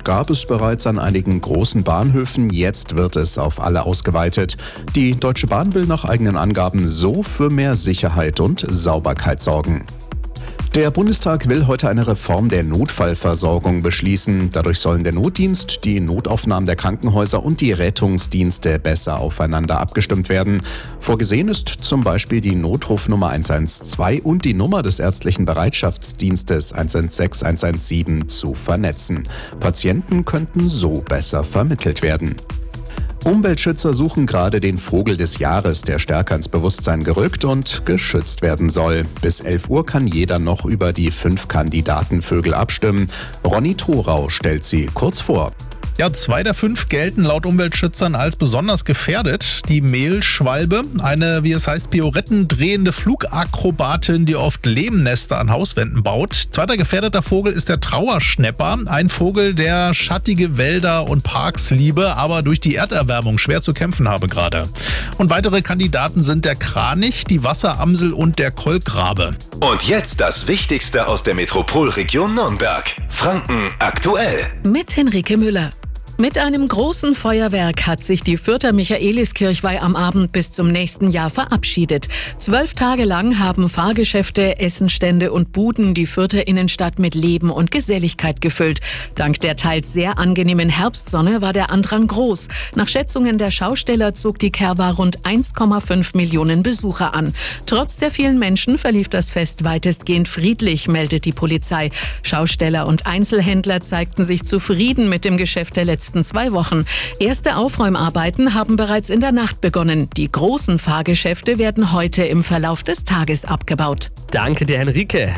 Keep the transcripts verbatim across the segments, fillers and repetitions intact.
gab es bereits an einigen großen Bahnhöfen, jetzt wird es auf alle ausgeweitet. Die Deutsche Bahn will nach eigenen Angaben so für mehr Sicherheit und Sauberkeit sorgen. Der Bundestag will heute eine Reform der Notfallversorgung beschließen. Dadurch sollen der Notdienst, die Notaufnahmen der Krankenhäuser und die Rettungsdienste besser aufeinander abgestimmt werden. Vorgesehen ist zum Beispiel die Notrufnummer eins eins zwei und die Nummer des ärztlichen Bereitschaftsdienstes eins eins sechs eins eins sieben zu vernetzen. Patienten könnten so besser vermittelt werden. Umweltschützer suchen gerade den Vogel des Jahres, der stärker ins Bewusstsein gerückt und geschützt werden soll. Bis elf Uhr kann jeder noch über die fünf Kandidatenvögel abstimmen. Ronny Thorau stellt sie kurz vor. Ja, zwei der fünf gelten laut Umweltschützern als besonders gefährdet. Die Mehlschwalbe, eine, wie es heißt, pirouettendrehende Flugakrobatin, die oft Lehmnester an Hauswänden baut. Zweiter gefährdeter Vogel ist der Trauerschnäpper, ein Vogel, der schattige Wälder und Parks liebe, aber durch die Erderwärmung schwer zu kämpfen habe gerade. Und weitere Kandidaten sind der Kranich, die Wasseramsel und der Kolkrabe. Und jetzt das Wichtigste aus der Metropolregion Nürnberg. Franken aktuell. Mit Henrike Müller. Mit einem großen Feuerwerk hat sich die Fürther Michaeliskirchweih am Abend bis zum nächsten Jahr verabschiedet. Zwölf Tage lang haben Fahrgeschäfte, Essenstände und Buden die Fürther Innenstadt mit Leben und Geselligkeit gefüllt. Dank der teils sehr angenehmen Herbstsonne war der Andrang groß. Nach Schätzungen der Schausteller zog die Kerwa rund eins Komma fünf Millionen Besucher an. Trotz der vielen Menschen verlief das Fest weitestgehend friedlich, meldet die Polizei. Schausteller und Einzelhändler zeigten sich zufrieden mit dem Geschäft der letzten zwei Wochen. Erste Aufräumarbeiten haben bereits in der Nacht begonnen. Die großen Fahrgeschäfte werden heute im Verlauf des Tages abgebaut. Danke dir, Henrike.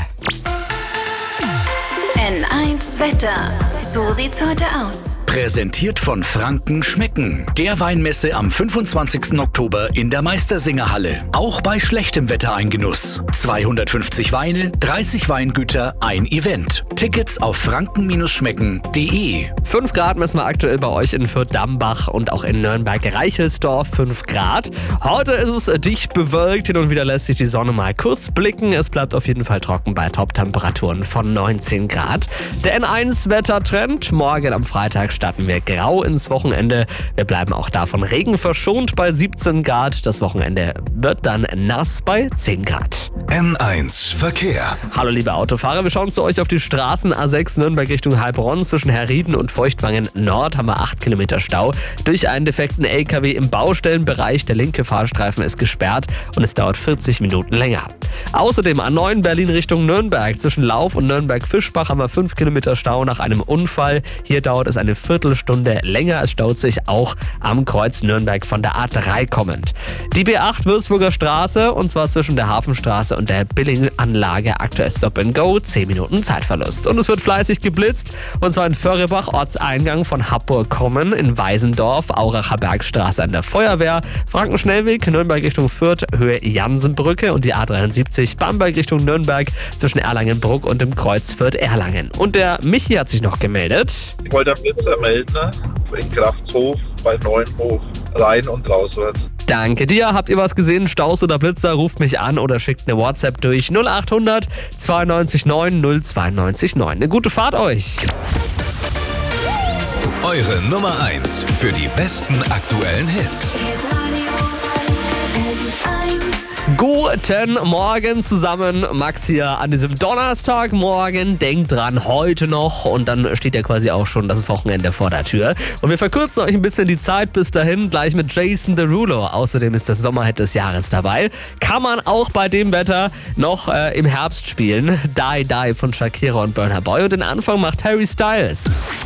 N eins Wetter. So sieht's heute aus. Präsentiert von Franken Schmecken, der Weinmesse am fünfundzwanzigsten Oktober in der Meistersingerhalle. Auch bei schlechtem Wetter ein Genuss. zweihundertfünfzig Weine, dreißig Weingüter, ein Event. Tickets auf franken schmecken punkt de. fünf Grad messen wir aktuell bei euch in Fürth-Dambach und auch in Nürnberg-Reichelsdorf fünf Grad. Heute ist es dicht bewölkt, hin und wieder lässt sich die Sonne mal kurz blicken. Es bleibt auf jeden Fall trocken bei Top-Temperaturen von neunzehn Grad. Der N eins Wettertrend, morgen am Freitag starten wir grau ins Wochenende. Wir bleiben auch davon Regen verschont bei siebzehn Grad. Das Wochenende wird dann nass bei zehn Grad. N eins Verkehr. Hallo liebe Autofahrer, wir schauen zu euch auf die Straßen. A sechs Nürnberg Richtung Heilbronn zwischen Herrieden und Feuchtwangen Nord haben wir acht Kilometer Stau. Durch einen defekten L K W im Baustellenbereich. Der linke Fahrstreifen ist gesperrt und es dauert vierzig Minuten länger. Außerdem A neun Berlin Richtung Nürnberg. Zwischen Lauf und Nürnberg-Fischbach haben wir fünf Kilometer Stau nach einem Unfall. Hier dauert es eine Viertelstunde länger. Es staut sich auch am Kreuz Nürnberg von der A drei kommend. Die B acht Würzburger Straße und zwar zwischen der Hafenstraße und der Billing-Anlage. Aktuell Stop and Go, zehn Minuten Zeitverlust. Und es wird fleißig geblitzt und zwar in Förrebach, Ortseingang von Happurg kommen, in Weisendorf, Auracher Bergstraße an der Feuerwehr, Frankenschnellweg, Nürnberg Richtung Fürth, Höhe Jansenbrücke und die A dreiundsiebzig, Bamberg Richtung Nürnberg zwischen Erlangenbruck und dem Kreuz Fürth-Erlangen. Und der Michi hat sich noch gemeldet. Ich wollte am Blitzer melden, in Kraftshof bei Neuenhof, rein und rauswärts. Danke dir. Habt ihr was gesehen? Staus oder Blitzer? Ruft mich an oder schickt eine WhatsApp durch null acht hundert zweiundneunzig neun null zweiundneunzig neun. Eine gute Fahrt euch. Eure Nummer eins für die besten aktuellen Hits. Guten Morgen zusammen, Max hier an diesem Donnerstagmorgen. Denkt dran, heute noch und dann steht ja quasi auch schon das Wochenende vor der Tür. Und wir verkürzen euch ein bisschen die Zeit bis dahin, gleich mit Jason Derulo. Außerdem ist das Sommerhit des Jahres dabei. Kann man auch bei dem Wetter noch äh, im Herbst spielen. Die Die von Shakira und Burna Boy und den Anfang macht Harry Styles.